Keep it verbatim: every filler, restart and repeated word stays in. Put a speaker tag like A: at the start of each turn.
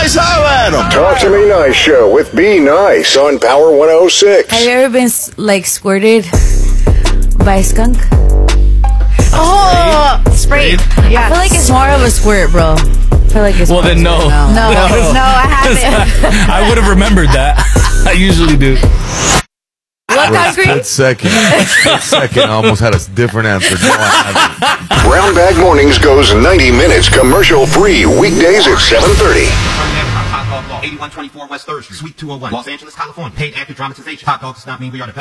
A: nice, holler at him.
B: Talk to Me Nice Show with Be Nice on Power one oh six.
C: Have you ever been, like, squirted by a skunk?
D: Oh, sprayed. Yeah.
C: I feel like it's more of a squirt, bro. I feel like it's
E: Well,
C: more
E: then
C: of a
E: no.
C: squirt.
D: No, no, no, I haven't.
E: I would have remembered that. I usually do.
C: What concrete?
F: Split second. Split second. I almost had a different answer. No, I haven't.
B: Brown Bag Mornings goes ninety minutes commercial free weekdays at seven thirty.
G: eighty-one twenty-four West third Street, Suite two oh one, Los Angeles, California. Paid actor dramatization. Hot dog does not mean we are the best.